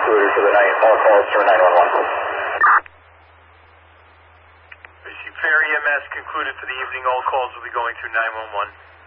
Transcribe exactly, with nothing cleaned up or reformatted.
concluded for the night. All calls for nine one one. Receive Fair E M S concluded for the evening. All calls will be going to nine one one.